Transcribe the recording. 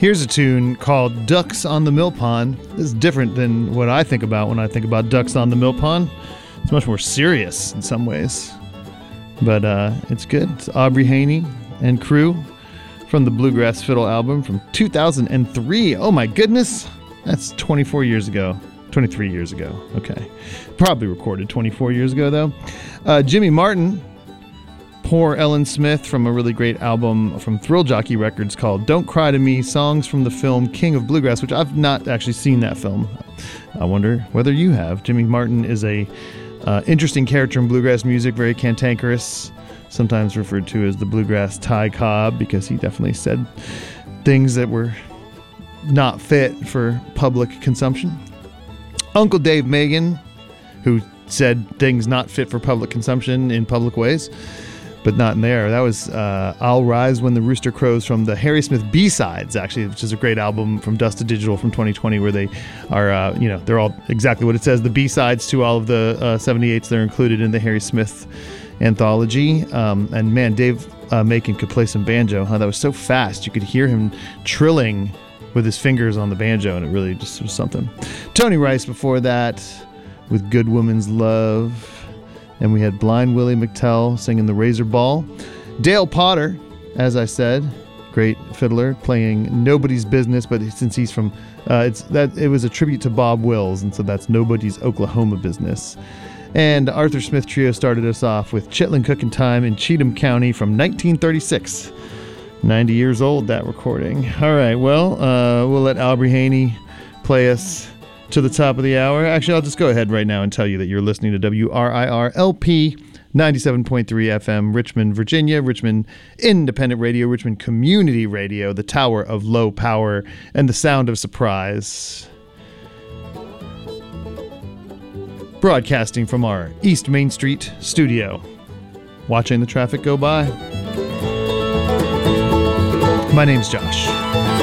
Here's a tune called Ducks on the Mill Pond. This is different than what I think about when I think about Ducks on the Mill Pond. It's much more serious in some ways. But it's good. It's Aubrey Haney and crew from the Bluegrass Fiddle album from 2003. Oh my goodness. That's 24 years ago. 23 years ago. Okay. Probably recorded 24 years ago, though. Jimmy Martin, Poor Ellen Smith from a really great album from Thrill Jockey Records called Don't Cry to Me, songs from the film King of Bluegrass, which I've not actually seen that film. I wonder whether you have. Jimmy Martin is a interesting character in bluegrass music, very cantankerous, sometimes referred to as the bluegrass Ty Cobb, because he definitely said things that were not fit for public consumption. Uncle Dave Megan, who said things not fit for public consumption in public ways, but not in there. That was I'll Rise When the Rooster Crows from the Harry Smith B-Sides, actually, which is a great album from Dust to Digital from 2020, where they are, they're all exactly what it says, the B-Sides to all of the 78s that are included in the Harry Smith anthology. And man, Dave Macon could play some banjo. That was so fast. You could hear him trilling with his fingers on the banjo, and it really just was something. Tony Rice before that with Good Woman's Love. And we had Blind Willie McTell singing The Razor Ball. Dale Potter, as I said, great fiddler, playing Nobody's Business, but since he's from, it was a tribute to Bob Wills, and so that's Nobody's Oklahoma Business. And Arthur Smith Trio started us off with Chitlin Cookin' Time in Cheatham County from 1936. 90 years old, that recording. All right, well, we'll let Aubrey Haney play us to the top of the hour. Actually, I'll just go ahead right now and tell you that you're listening to WRIR-LP 97.3 FM, Richmond, Virginia, Richmond Independent Radio, Richmond Community Radio, the Tower of Low Power, and the Sound of Surprise. Broadcasting from our East Main Street studio. Watching the traffic go by. My name's Josh.